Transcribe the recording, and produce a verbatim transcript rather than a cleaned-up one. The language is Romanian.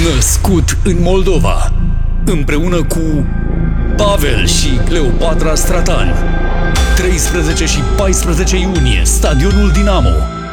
Născut în Moldova, împreună cu Pavel și Cleopatra Stratan. treisprezece și paisprezece iunie, Stadionul Dinamo.